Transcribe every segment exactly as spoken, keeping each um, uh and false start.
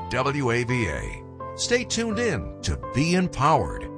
W A V A. Stay tuned in to Be Empowered.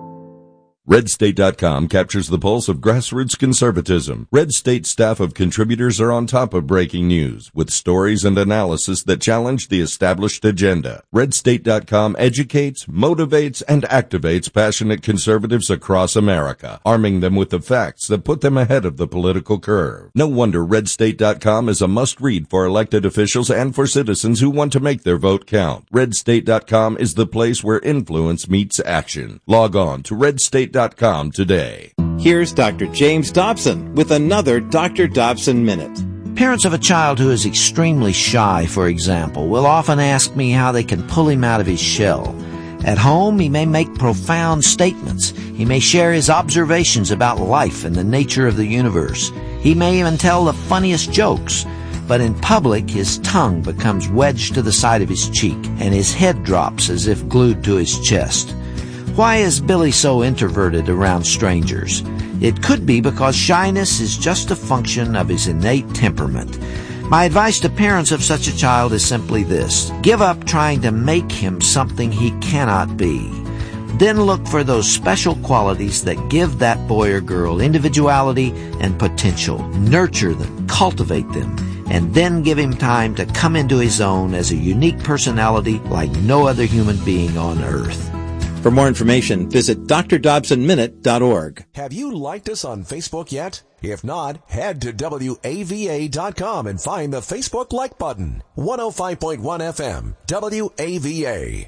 Red State dot com captures the pulse of grassroots conservatism. Red State staff of contributors are on top of breaking news with stories and analysis that challenge the established agenda. Red State dot com educates, motivates, and activates passionate conservatives across America, arming them with the facts that put them ahead of the political curve. No wonder Red State dot com is a must-read for elected officials and for citizens who want to make their vote count. Red State dot com is the place where influence meets action. Log on to Red State dot com today. Here's Doctor James Dobson with another Doctor Dobson Minute. Parents of a child who is extremely shy, for example, will often ask me how they can pull him out of his shell. At home, he may make profound statements. He may share his observations about life and the nature of the universe. He may even tell the funniest jokes. But in public, his tongue becomes wedged to the side of his cheek, and his head drops as if glued to his chest. Why is Billy so introverted around strangers? It could be because shyness is just a function of his innate temperament. My advice to parents of such a child is simply this: give up trying to make him something he cannot be. Then look for those special qualities that give that boy or girl individuality and potential. Nurture them, cultivate them, and then give him time to come into his own as a unique personality like no other human being on earth. For more information, visit d r dobson minute dot org. Have you liked us on Facebook yet? If not, head to W A V A dot com and find the Facebook like button. one oh five point one F M, W A V A.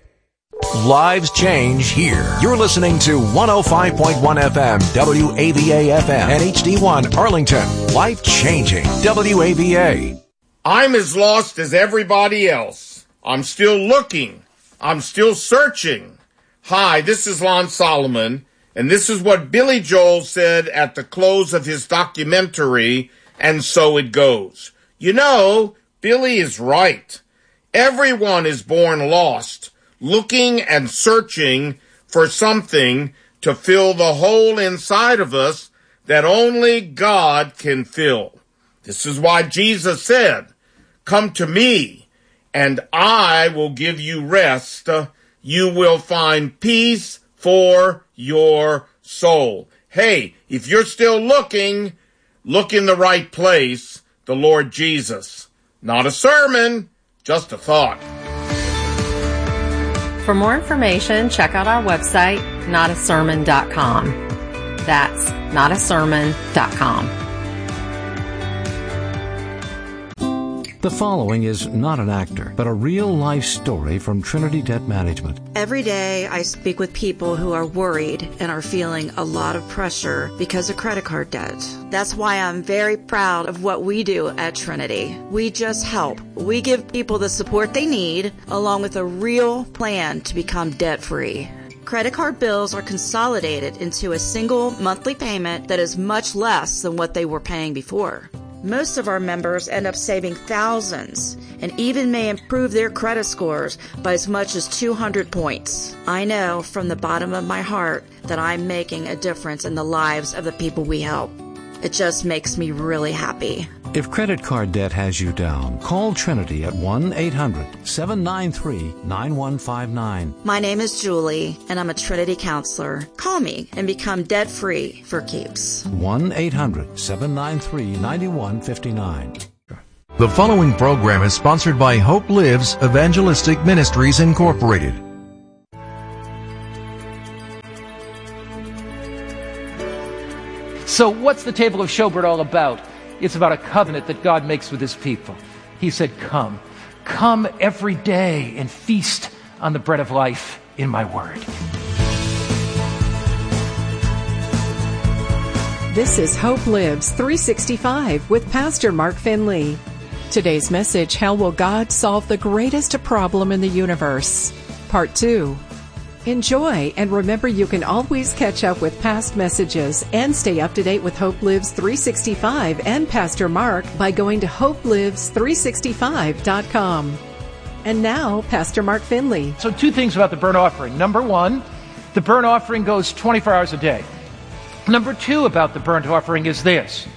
Lives change here. You're listening to one oh five point one F M, W A V A F M, and H D one Arlington. Life changing, W A V A. I'm as lost as everybody else. I'm still looking. I'm still searching. Hi, this is Lon Solomon, and this is what Billy Joel said at the close of his documentary, And So It Goes. You know, Billy is right. Everyone is born lost, looking and searching for something to fill the hole inside of us that only God can fill. This is why Jesus said, "Come to me, and I will give you rest. You will find peace for your soul." Hey, if you're still looking, look in the right place, the Lord Jesus. Not a sermon, just a thought. For more information, check out our website, not a sermon dot com. That's not a sermon dot com. The following is not an actor, but a real-life story from Trinity Debt Management. Every day I speak with people who are worried and are feeling a lot of pressure because of credit card debt. That's why I'm very proud of what we do at Trinity. We just help. We give people the support they need, along with a real plan to become debt-free. Credit card bills are consolidated into a single monthly payment that is much less than what they were paying before. Most of our members end up saving thousands and even may improve their credit scores by as much as two hundred points. I know from the bottom of my heart that I'm making a difference in the lives of the people we help. It just makes me really happy. If credit card debt has you down, call Trinity at one eight hundred seven nine three nine one five nine. My name is Julie, and I'm a Trinity counselor. Call me and become debt-free for keeps. one eight hundred seven nine three nine one five nine. The following program is sponsored by Hope Lives Evangelistic Ministries, Incorporated. So what's the table of showbread all about? It's about a covenant that God makes with his people. He said, come. Come every day and feast on the bread of life in my word. This is Hope Lives three sixty-five with Pastor Mark Finley. Today's message, how will God solve the greatest problem in the universe? Part two. Enjoy, and remember you can always catch up with past messages and stay up to date with Hope Lives three sixty-five and Pastor Mark by going to hope lives three sixty-five dot com. And now, Pastor Mark Finley. So two things about the burnt offering. Number one, the burnt offering goes twenty-four hours a day. Number two about the burnt offering is this.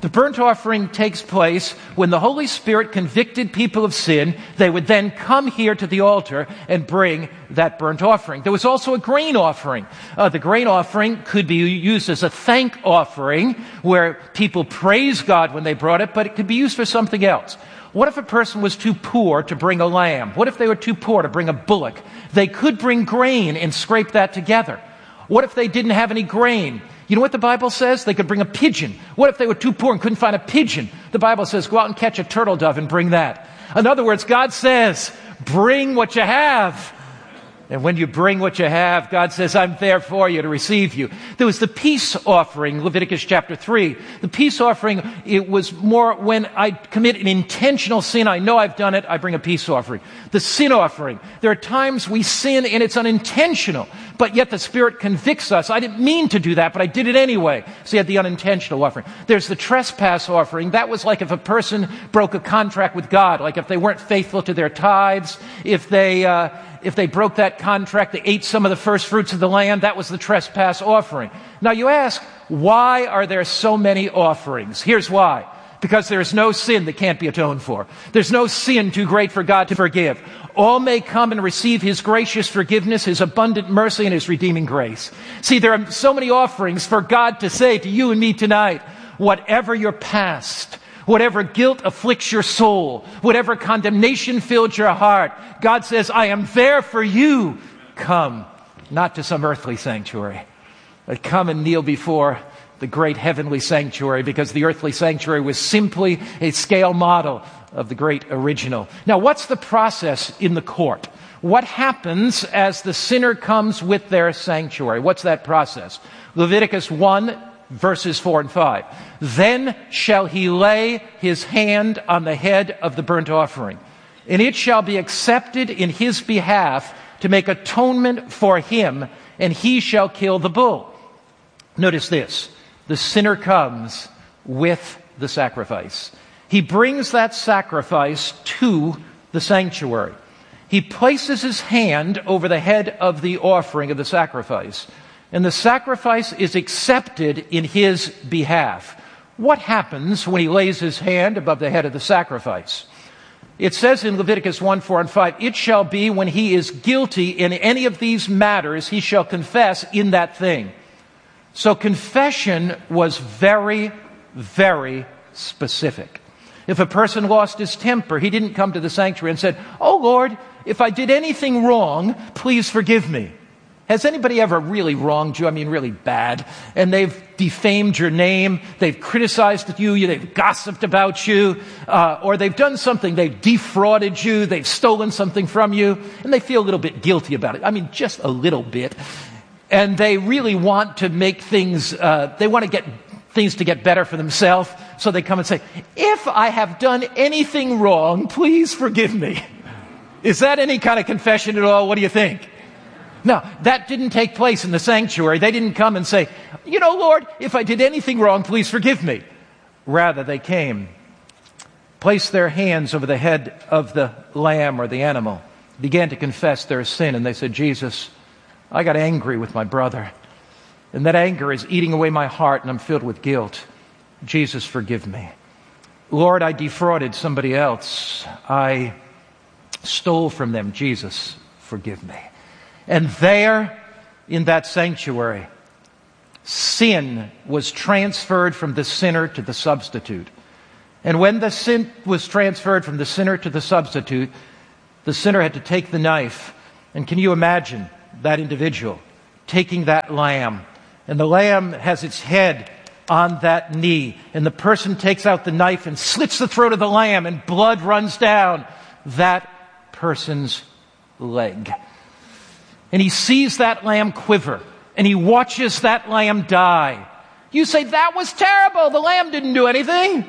The burnt offering takes place when the Holy Spirit convicted people of sin. They would then come here to the altar and bring that burnt offering. There was also a grain offering. Uh, the grain offering could be used as a thank offering where people praise God when they brought it, but it could be used for something else. What if a person was too poor to bring a lamb? What if they were too poor to bring a bullock? They could bring grain and scrape that together. What if they didn't have any grain? You know what the Bible says? They could bring a pigeon. What if they were too poor and couldn't find a pigeon? The Bible says, go out and catch a turtle dove and bring that. In other words, God says, bring what you have. And when you bring what you have, God says, I'm there for you to receive you. There was the peace offering, Leviticus chapter three. The peace offering, it was more when I commit an intentional sin. I know I've done it. I bring a peace offering. The sin offering. There are times we sin and it's unintentional, but yet the Spirit convicts us. I didn't mean to do that, but I did it anyway. So you had the unintentional offering. There's the trespass offering. That was like if a person broke a contract with God, like if they weren't faithful to their tithes, if they, uh, If they broke that contract, they ate some of the first fruits of the land, that was the trespass offering. Now you ask, why are there so many offerings? Here's why. Because there's no sin that can't be atoned for. There's no sin too great for God to forgive. All may come and receive His gracious forgiveness, His abundant mercy, and His redeeming grace. See, there are so many offerings for God to say to you and me tonight, whatever your past, whatever guilt afflicts your soul, whatever condemnation filled your heart, God says, I am there for you. Come, not to some earthly sanctuary, but come and kneel before the great heavenly sanctuary, because the earthly sanctuary was simply a scale model of the great original. Now, what's the process in the court? What happens as the sinner comes with their sanctuary? What's that process? Leviticus one, verses four and five. Then shall he lay his hand on the head of the burnt offering, and it shall be accepted in his behalf to make atonement for him, and he shall kill the bull. Notice this. The sinner comes with the sacrifice. He brings that sacrifice to the sanctuary. He places his hand over the head of the offering of the sacrifice, and the sacrifice is accepted in his behalf. What happens when he lays his hand above the head of the sacrifice? It says in Leviticus one, four, and five, it shall be when he is guilty in any of these matters, he shall confess in that thing. So confession was very, very specific. If a person lost his temper, he didn't come to the sanctuary and said, oh Lord, if I did anything wrong, please forgive me. Has anybody ever really wronged you? I mean, really bad. And they've defamed your name. They've criticized you. They've gossiped about you. Uh, or they've done something. They've defrauded you. They've stolen something from you. And they feel a little bit guilty about it. I mean, just a little bit. And they really want to make things, uh, they want to get things to get better for themselves. So they come and say, if I have done anything wrong, please forgive me. Is that any kind of confession at all? What do you think? No, that didn't take place in the sanctuary. They didn't come and say, you know, Lord, if I did anything wrong, please forgive me. Rather, they came, placed their hands over the head of the lamb or the animal, began to confess their sin, and they said, Jesus, I got angry with my brother, and that anger is eating away my heart, and I'm filled with guilt. Jesus, forgive me. Lord, I defrauded somebody else. I stole from them. Jesus, forgive me. And there, in that sanctuary, sin was transferred from the sinner to the substitute. And when the sin was transferred from the sinner to the substitute, the sinner had to take the knife. And can you imagine that individual taking that lamb? And the lamb has its head on that knee. And the person takes out the knife and slits the throat of the lamb, and blood runs down that person's leg. And he sees that lamb quiver, and he watches that lamb die. You say, that was terrible. The lamb didn't do anything.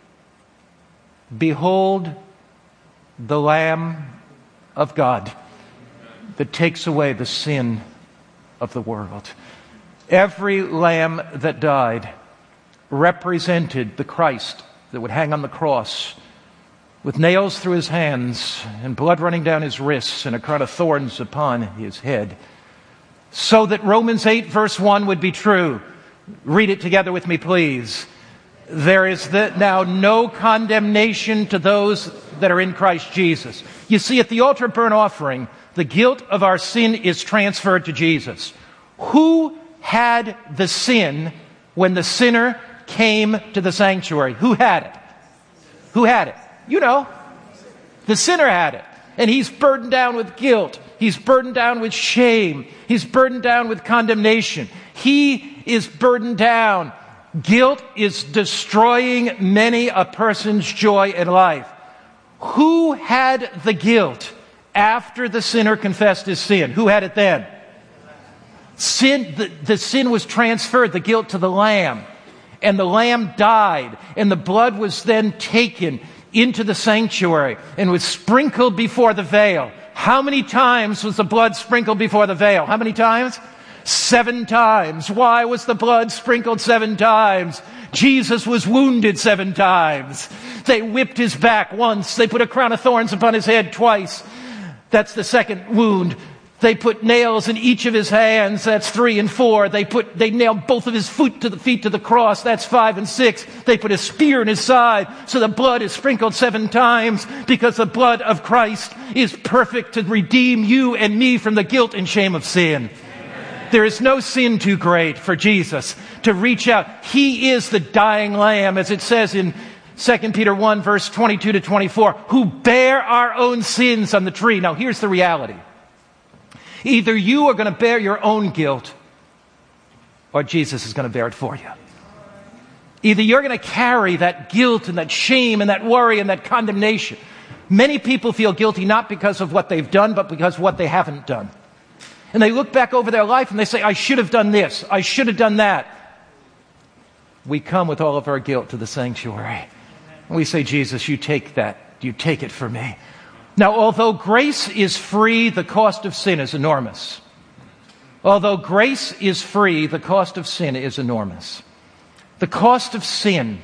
Behold the Lamb of God that takes away the sin of the world. Every lamb that died represented the Christ that would hang on the cross with nails through his hands and blood running down his wrists and a crown of thorns upon his head. So that Romans eight verse one would be true. Read it together with me, please. There is the, now no condemnation to those that are in Christ Jesus. You see, at the altar burnt offering, the guilt of our sin is transferred to Jesus. Who had the sin when the sinner came to the sanctuary? Who had it? Who had it? You know. The sinner had it. And he's burdened down with guilt. He's burdened down with shame. He's burdened down with condemnation. He is burdened down. Guilt is destroying many a person's joy in life. Who had the guilt after the sinner confessed his sin? Who had it then? Sin, the, the sin was transferred, the guilt, to the Lamb. And the Lamb died. And the blood was then taken into the sanctuary and was sprinkled before the veil. How many times was the blood sprinkled before the veil? How many times? Seven times. Why was the blood sprinkled seven times? Jesus was wounded seven times. They whipped his back once. They put a crown of thorns upon his head twice. That's the second wound. They put nails in each of his hands. That's three and four. They put, they nailed both of his feet to the feet to the cross. That's five and six. They put a spear in his side. So the blood is sprinkled seven times because the blood of Christ is perfect to redeem you and me from the guilt and shame of sin. There is no sin too great for Jesus to reach out. He is the dying lamb, as it says in Second Peter one, verse twenty-two to twenty-four, who bear our own sins on the tree. Now, here's the reality. Either you are going to bear your own guilt, or Jesus is going to bear it for you. Either you're going to carry that guilt and that shame and that worry and that condemnation. Many people feel guilty not because of what they've done, but because of what they haven't done. And they look back over their life and they say, I should have done this. I should have done that. We come with all of our guilt to the sanctuary. And we say, Jesus, you take that. You take it for me. Now, although grace is free, the cost of sin is enormous. Although grace is free, the cost of sin is enormous. The cost of sin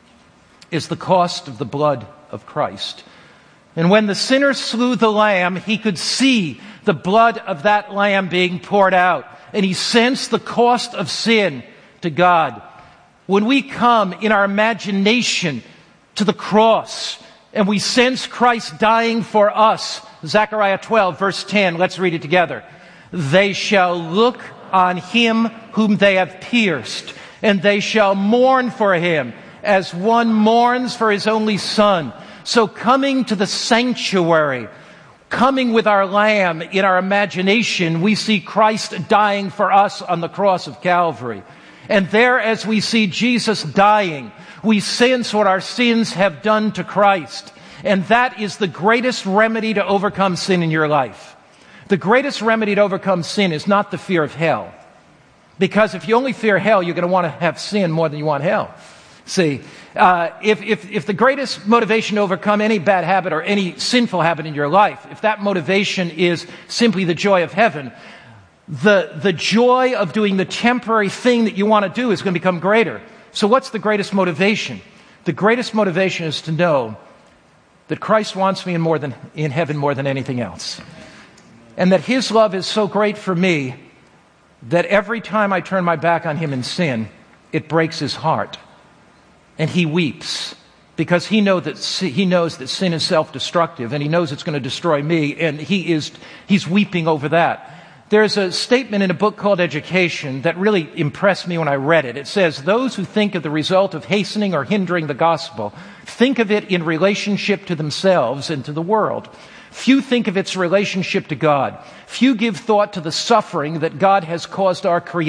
is the cost of the blood of Christ. And when the sinner slew the lamb, he could see the blood of that lamb being poured out. And he sensed the cost of sin to God. When we come in our imagination to the cross and we sense Christ dying for us, Zechariah twelve, verse ten, let's read it together. They shall look on him whom they have pierced, and they shall mourn for him as one mourns for his only son. So coming to the sanctuary, coming with our lamb in our imagination, we see Christ dying for us on the cross of Calvary. And there, as we see Jesus dying, we sense what our sins have done to Christ. And that is the greatest remedy to overcome sin in your life. The greatest remedy to overcome sin is not the fear of hell. Because if you only fear hell, you're going to want to have sin more than you want hell. See, uh, if, if, if the greatest motivation to overcome any bad habit or any sinful habit in your life, if that motivation is simply the joy of heaven, the, the joy of doing the temporary thing that you want to do is going to become greater. So what's the greatest motivation? The greatest motivation is to know that Christ wants me in more than, in heaven more than anything else. And that his love is so great for me that every time I turn my back on him in sin, it breaks his heart. And he weeps because he, know that, he knows that sin is self-destructive and he knows it's going to destroy me, and he is, he's weeping over that. There's a statement in a book called Education that really impressed me when I read it. It says, those who think of the result of hastening or hindering the gospel think of it in relationship to themselves and to the world. Few think of its relationship to God. Few give thought to the suffering that God has caused our creation